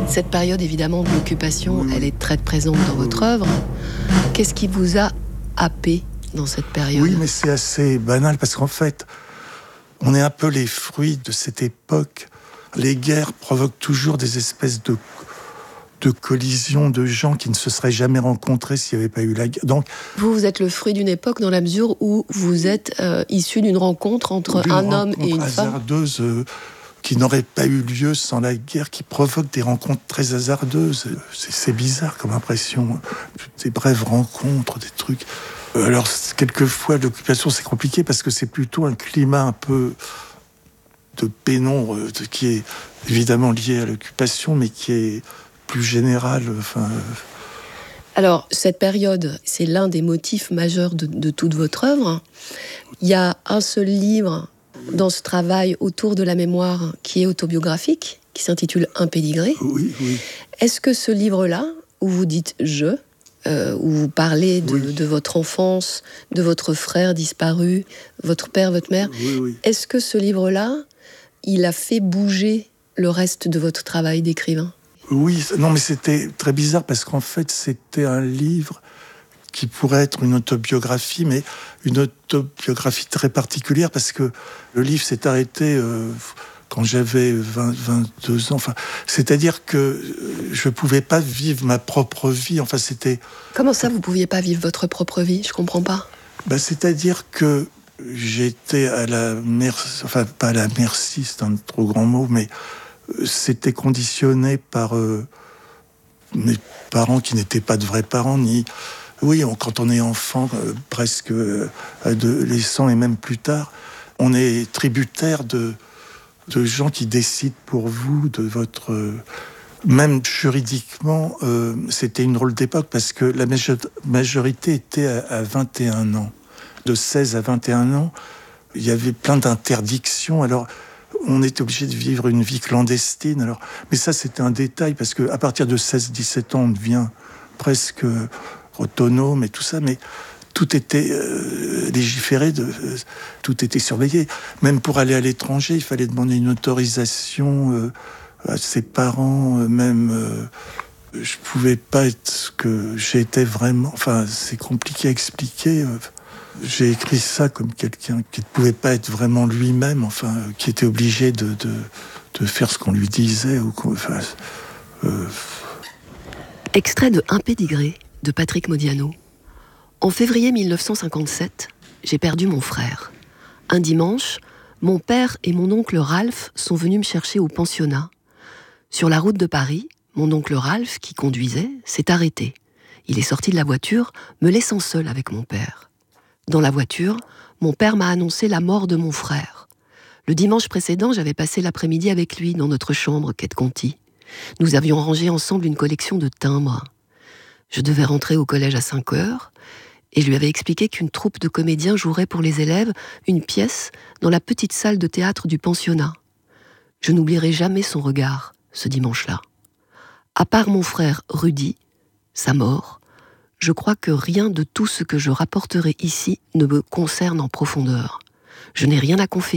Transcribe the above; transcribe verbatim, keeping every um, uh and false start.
Cette période, évidemment, de l'occupation, oui, elle est très présente dans oui, votre oui. œuvre. Qu'est-ce qui vous a happé dans cette période ? Oui, mais c'est assez banal parce qu'en fait, on est un peu les fruits de cette époque. Les guerres provoquent toujours des espèces de, de collisions de gens qui ne se seraient jamais rencontrés s'il n'y avait pas eu la guerre. Donc, Vous, vous êtes le fruit d'une époque dans la mesure où vous êtes euh, issu d'une rencontre entre d'une un homme et une rencontre femme. hasardeuse euh, qui n'aurait pas eu lieu sans la guerre, qui provoque des rencontres très hasardeuses. C'est, c'est bizarre comme impression. Des brèves rencontres, des trucs. Alors, quelquefois, l'occupation, c'est compliqué parce que c'est plutôt un climat un peu de pénombre qui est évidemment lié à l'occupation, mais qui est plus général. Enfin... Alors, cette période, c'est l'un des motifs majeurs de, de toute votre œuvre. Il y a un seul livre dans ce travail autour de la mémoire qui est autobiographique, qui s'intitule Un pédigré. Oui, oui. Est-ce que ce livre-là, où vous dites « je », euh, où vous parlez de, oui. de votre enfance, de votre frère disparu, votre père, votre mère, oui, oui. est-ce que ce livre-là, il a fait bouger le reste de votre travail d'écrivain ? Oui, non, mais c'était très bizarre parce qu'en fait, c'était un livre qui pourrait être une autobiographie, mais une autobiographie très particulière parce que le livre s'est arrêté euh, quand j'avais vingt, vingt-deux ans. Enfin, c'est-à-dire que je ne pouvais pas vivre ma propre vie. Enfin, c'était... Comment ça, vous ne pouviez pas vivre votre propre vie ? Je ne comprends pas. Ben, c'est-à-dire que j'étais à la merci, enfin pas à la merci, c'est un trop grand mot, mais c'était conditionné par euh, mes parents qui n'étaient pas de vrais parents, ni... Oui, on, quand on est enfant, euh, presque euh, adolescent et même plus tard, on est tributaire de, de gens qui décident pour vous de votre... Euh, même juridiquement, euh, c'était une drôle d'époque parce que la majorité était à, à vingt et un ans. De seize à vingt et un ans, il y avait plein d'interdictions. Alors, on était obligé de vivre une vie clandestine. Alors, mais ça, c'était un détail parce qu'à partir de seize à dix-sept ans, on devient presque autonome et tout ça, mais tout était euh, légiféré, de, euh, tout était surveillé. Même pour aller à l'étranger, il fallait demander une autorisation euh, à ses parents, euh, même... Euh, je pouvais pas être ce que j'étais vraiment... Enfin, c'est compliqué à expliquer. J'ai écrit ça comme quelqu'un qui ne pouvait pas être vraiment lui-même, enfin, qui était obligé de, de, de faire ce qu'on lui disait. Ou qu'on, enfin, euh... Extrait de Un pédigré de Patrick Modiano. En février mille neuf cent cinquante-sept, j'ai perdu mon frère. Un dimanche, mon père et mon oncle Ralph sont venus me chercher au pensionnat. Sur la route de Paris, mon oncle Ralph, qui conduisait, s'est arrêté. Il est sorti de la voiture, me laissant seul avec mon père. Dans la voiture, mon père m'a annoncé la mort de mon frère. Le dimanche précédent, j'avais passé l'après-midi avec lui dans notre chambre, quai de Conti. Nous avions rangé ensemble une collection de timbres. Je devais rentrer au collège à cinq heures, et je lui avais expliqué qu'une troupe de comédiens jouerait pour les élèves une pièce dans la petite salle de théâtre du pensionnat. Je n'oublierai jamais son regard, ce dimanche-là. À part mon frère Rudy, sa mort, je crois que rien de tout ce que je rapporterai ici ne me concerne en profondeur. Je n'ai rien à confesser.